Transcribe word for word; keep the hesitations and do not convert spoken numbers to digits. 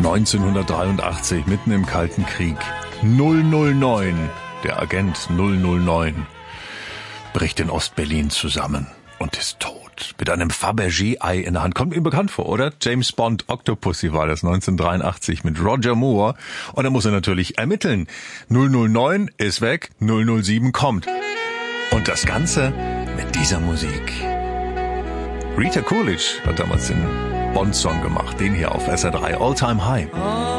neunzehnhundertdreiundachtzig, mitten im Kalten Krieg. null null neun, der Agent null null neun, bricht in Ostberlin zusammen und ist tot. Mit einem Fabergé-Ei in der Hand. Kommt ihm bekannt vor, oder? James Bond, Octopussy war das neunzehnhundertdreiundachtzig mit Roger Moore. Und da muss er natürlich ermitteln. null null neun ist weg, null null sieben kommt. Und das Ganze mit dieser Musik. Rita Coolidge hat damals den Bond-Song gemacht, den hier auf S R drei, All Time High.